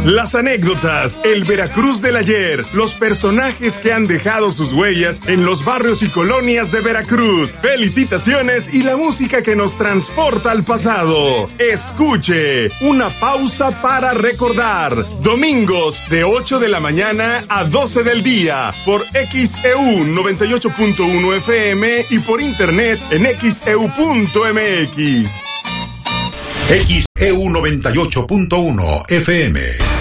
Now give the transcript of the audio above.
Las anécdotas, el Veracruz del ayer, los personajes que han dejado sus huellas en los barrios y colonias de Veracruz, felicitaciones y la música que nos transporta al pasado. Escuche, una pausa para recordar. Domingos de 8 de la mañana a 12 del día por XEU 98.1 FM y por internet en xeu.mx. XEU 98.1 FM.